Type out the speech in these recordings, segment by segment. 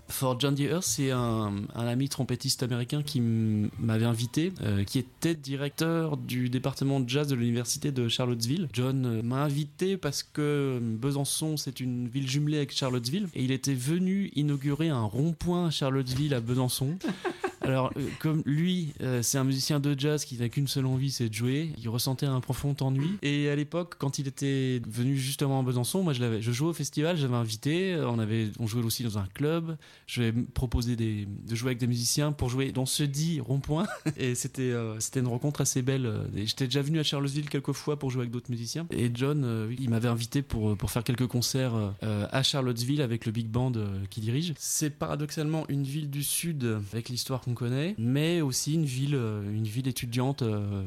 For John Deere, c'est un ami trompettiste américain qui m'avait invité, qui était directeur du département de jazz de l'université de Charlottesville. John m'a invité parce que Besançon, c'est une ville jumelée avec Charlottesville, et il était venu inaugurer un rond-point à Charlottesville à Besançon. Alors, comme lui, c'est un musicien de jazz qui n'a qu'une seule envie, c'est de jouer. Il ressentait un profond ennui. Et à l'époque, quand il était venu justement à Besançon, moi je jouais au festival, j'avais invité, on jouait aussi dans un club. Je lui ai proposé de jouer avec des musiciens pour jouer dans ce dit rond-point. Et c'était une rencontre assez belle. J'étais déjà venu à Charlottesville quelques fois pour jouer avec d'autres musiciens. Et John, il m'avait invité pour faire quelques concerts à Charlottesville avec le big band qu'il dirige. C'est paradoxalement une ville du sud avec l'histoire qu'on connaît, mais aussi une ville étudiante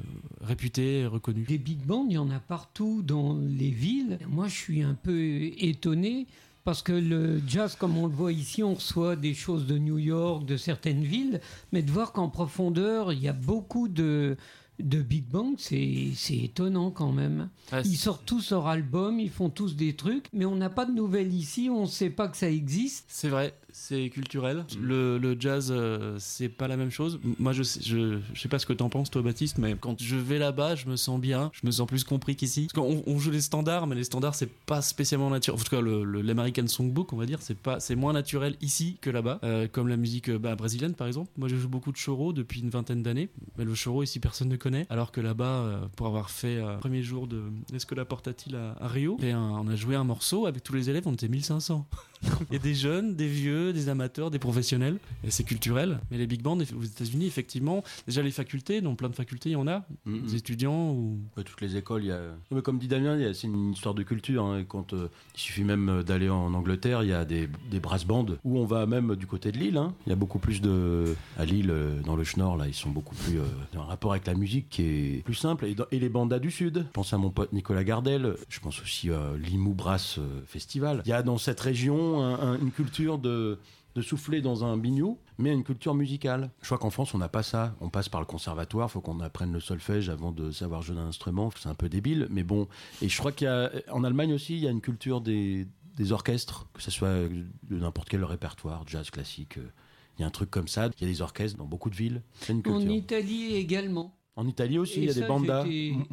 réputée, reconnue. Des big bands, il y en a partout dans les villes. Moi, je suis un peu étonné parce que le jazz, comme on le voit ici, on reçoit des choses de New York, de certaines villes, mais de voir qu'en profondeur, il y a beaucoup de big band, c'est étonnant quand même. Ah, ils sortent tous leur album, ils font tous des trucs, mais on n'a pas de nouvelles ici, on ne sait pas que ça existe. C'est vrai, c'est culturel. Le jazz, c'est pas la même chose. Moi, je sais pas ce que t'en penses, toi, Baptiste, mais quand je vais là-bas, je me sens bien, je me sens plus compris qu'ici. Parce qu'on joue les standards, mais les standards, c'est pas spécialement naturel. En tout cas, l'American Songbook, on va dire, c'est moins naturel ici que là-bas. Comme la musique brésilienne, par exemple. Moi, je joue beaucoup de choro depuis une vingtaine d'années, mais le choro, ici, personne ne connaît. Alors que là-bas, pour avoir fait le premier jour de l'Escola Portatil à Rio, on a joué un morceau avec tous les élèves, on était 1500. Et des jeunes, des vieux, des amateurs, des professionnels. Et c'est culturel. Mais les big bands aux États-Unis, effectivement, déjà les facultés, dans plein de facultés, il y en a. Des étudiants ou... Ouais, toutes les écoles, il y a... Mais comme dit Damien, c'est une histoire de culture. Hein. Quand, il suffit même d'aller en Angleterre, il y a des brass bands où on va même du côté de Lille. Hein. Il y a beaucoup plus de... À Lille, dans le Schnorr, là, ils sont beaucoup plus... un rapport avec la musique qui est plus simple. Et les bandas du Sud. Je pense à mon pote Nicolas Gardel. Je pense aussi à l'Imou Brass Festival. Il y a dans cette région une culture de souffler dans un bignou, mais une culture musicale. Je crois qu'en France, on n'a pas ça. On passe par le conservatoire, il faut qu'on apprenne le solfège avant de savoir jouer d'un instrument. C'est un peu débile, mais bon. Et je crois qu'en Allemagne aussi, il y a une culture des orchestres, que ce soit de n'importe quel répertoire, jazz, classique. Il y a un truc comme ça. Il y a des orchestres dans beaucoup de villes. C'est une culture. En Italie également. En Italie aussi, il y a des bandas,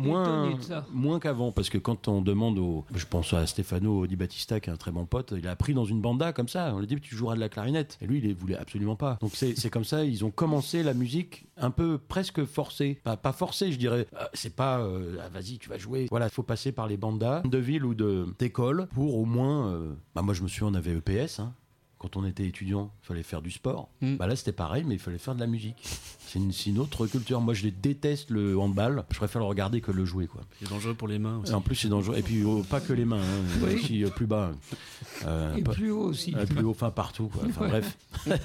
moins qu'avant, parce que quand on demande je pense à Stefano Di Battista, qui est un très bon pote, il a appris dans une banda comme ça, on lui dit tu joueras de la clarinette, et lui il voulait absolument pas. Donc c'est comme ça, ils ont commencé la musique un peu presque forcée, pas forcée je dirais, c'est pas vas-y tu vas jouer, voilà, il faut passer par les bandas de ville ou d'école pour au moins, moi je me souviens on avait EPS, hein. Quand on était étudiant, il fallait faire du sport. Là, c'était pareil, mais il fallait faire de la musique. C'est une autre culture. Moi, je déteste le handball. Je préfère le regarder que le jouer, quoi. C'est dangereux pour les mains aussi. Et en plus, c'est dangereux. Et puis, pas que les mains, hein. Oui. Aussi plus bas. Et plus haut aussi. Plus haut, enfin partout, quoi. Enfin, bref.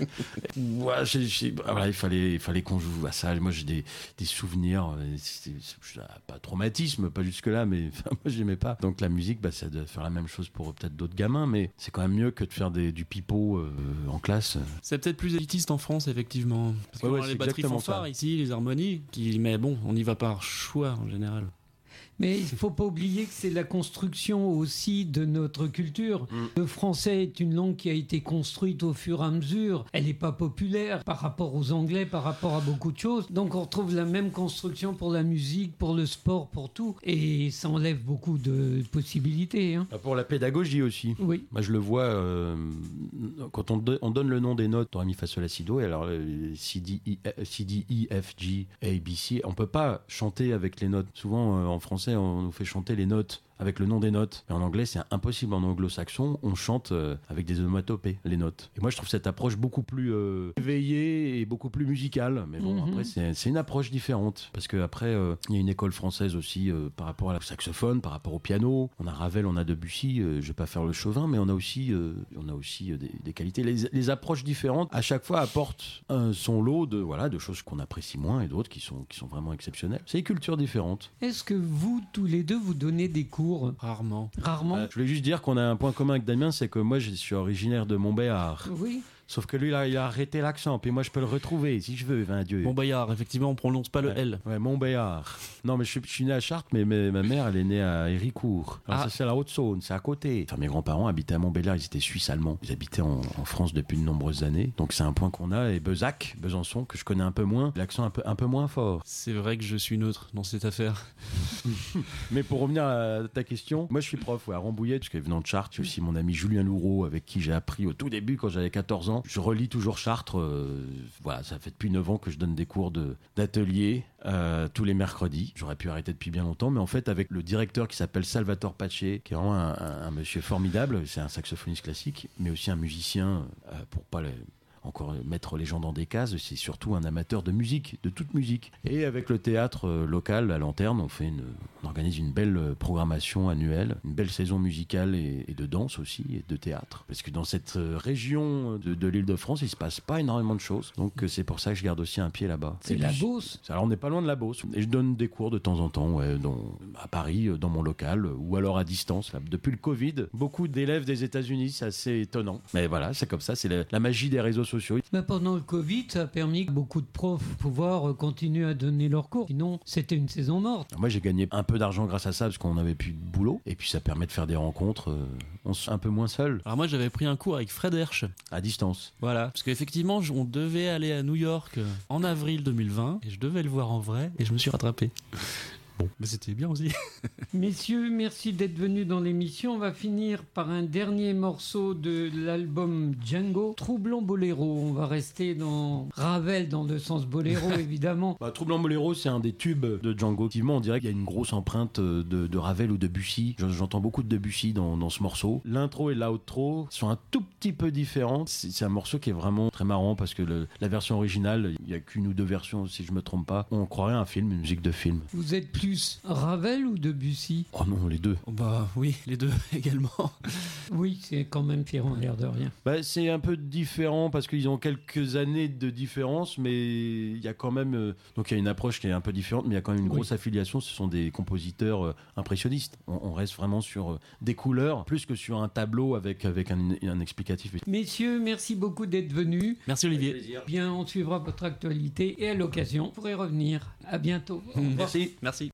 Voilà, il fallait qu'on joue à ça. Moi, j'ai des souvenirs. Pas traumatisme, pas jusque-là, mais moi, j'aimais pas. Donc, la musique, ça doit faire la même chose pour peut-être d'autres gamins, mais c'est quand même mieux que de faire du pipeau en classe. C'est peut-être plus élitiste en France, effectivement. Parce qu'on a les batteries fanfares ici, les harmonies, mais bon, on y va par choix en général. Mais il ne faut pas oublier que c'est la construction aussi de notre culture. Le français est une langue qui a été construite au fur et à mesure. Elle n'est pas populaire par rapport aux Anglais, par rapport à beaucoup de choses. Donc on retrouve la même construction pour la musique, pour le sport, pour tout. Et ça enlève beaucoup de possibilités. Hein. Pour la pédagogie aussi. Oui. Moi je le vois quand on donne le nom des notes, do, ré, mi, fa, sol, la, si, do, et alors C, D, E, F, G, A, B, C, on ne peut pas chanter avec les notes. Souvent en français, on nous fait chanter les notes avec le nom des notes. Mais en anglais, c'est impossible. En anglo-saxon, on chante avec des onomatopées, les notes. Et moi, je trouve cette approche beaucoup plus éveillée et beaucoup plus musicale. Mais bon, après, c'est une approche différente. Parce qu'après, il y a une école française aussi par rapport au saxophone, par rapport au piano. On a Ravel, on a Debussy. Je vais pas faire le chauvin, mais on a aussi des qualités. Les approches différentes, à chaque fois, apportent son lot de choses qu'on apprécie moins et d'autres qui sont vraiment exceptionnelles. C'est des cultures différentes. Est-ce que vous, tous les deux, vous donnez des cours? Rarement. Rarement. Je voulais juste dire qu'on a un point commun avec Damien, c'est que moi je suis originaire de Montbéliard. Oui. Sauf que lui, là, il a arrêté l'accent. Puis moi, je peux le retrouver si je veux. Dieu. Montbéliard, effectivement, on prononce pas le L. Ouais, Montbéliard. Non, mais je suis né à Chartres, mais ma mère, elle est née à Héricourt. Alors ça, c'est la Haute-Saône, c'est à côté. Enfin, mes grands-parents habitaient à Montbéliard, ils étaient suisses-allemands. Ils habitaient en France depuis de nombreuses années. Donc c'est un point qu'on a. Et Besançon, que je connais un peu moins, l'accent un peu moins fort. C'est vrai que je suis neutre dans cette affaire. Mais pour revenir à ta question, moi je suis prof à Rambouillet, parce que venant de Chartres, j'ai aussi mon ami Julien Loureau, avec qui j'ai appris au tout début quand j'avais 14 ans. Je relis toujours Chartres. Voilà, ça fait depuis 9 ans que je donne des cours d'atelier tous les mercredis. J'aurais pu arrêter depuis bien longtemps, mais en fait avec le directeur qui s'appelle Salvatore Pace, qui est vraiment un monsieur formidable, c'est un saxophoniste classique, mais aussi un musicien, pour pas encore mettre les gens dans des cases, c'est surtout un amateur de musique, de toute musique. Et avec le théâtre local à Lanterne, on organise une belle programmation annuelle, une belle saison musicale et de danse aussi, et de théâtre. Parce que dans cette région de l'Île-de-France, il se passe pas énormément de choses. Donc c'est pour ça que je garde aussi un pied là-bas. C'est la Beauce. Alors on n'est pas loin de la Beauce. Et je donne des cours de temps en temps, à Paris, dans mon local, ou alors à distance. Là. Depuis le Covid, beaucoup d'élèves des États-Unis, c'est assez étonnant. Mais voilà, c'est comme ça, c'est la magie des réseaux sociaux. Mais pendant le Covid, ça a permis à beaucoup de profs de pouvoir continuer à donner leurs cours. Sinon, c'était une saison morte. Moi, j'ai gagné un peu d'argent grâce à ça, parce qu'on n'avait plus de boulot. Et puis, ça permet de faire des rencontres un peu moins seul. Alors moi, j'avais pris un cours avec Fred Hersch. À distance. Voilà. Parce qu'effectivement, on devait aller à New York en avril 2020. Et je devais le voir en vrai. Et je me suis rattrapé. Bon, mais c'était bien aussi. Messieurs, merci d'être venus dans l'émission. On va finir par un dernier morceau de l'album Django, Troublant Boléro. On va rester dans Ravel, dans le sens boléro, évidemment. Troublant Boléro, c'est un des tubes de Django. Effectivement, on dirait qu'il y a une grosse empreinte de Ravel ou de Debussy. J'entends beaucoup de Debussy dans ce morceau. L'intro et l'outro sont un tout petit peu différents. C'est un morceau qui est vraiment très marrant parce que la version originale, il n'y a qu'une ou deux versions, si je me trompe pas. On croirait un film, une musique de film. Vous êtes plus Ravel ou Debussy? Oh non, les deux. Bah oui, les deux également. Oui, c'est quand même Pierron, l'air de rien. C'est un peu différent parce qu'ils ont quelques années de différence, mais il y a quand même... donc il y a une approche qui est un peu différente, mais il y a quand même une grosse affiliation. Ce sont des compositeurs impressionnistes. On reste vraiment sur des couleurs, plus que sur un tableau avec un explicatif. Messieurs, merci beaucoup d'être venus. Merci Olivier. Bien, on suivra votre actualité et à l'occasion, vous pourrez revenir. À bientôt. Merci. Merci.